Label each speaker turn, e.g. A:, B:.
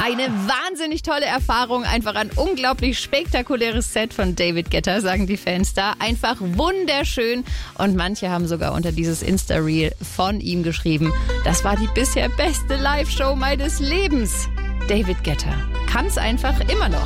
A: Eine wahnsinnig tolle Erfahrung, einfach ein unglaublich spektakuläres Set von David Guetta, sagen die Fans da. Einfach wunderschön und manche haben sogar unter dieses Insta-Reel von ihm geschrieben, das war die bisher beste Live-Show meines Lebens. David Guetta kann's einfach immer noch.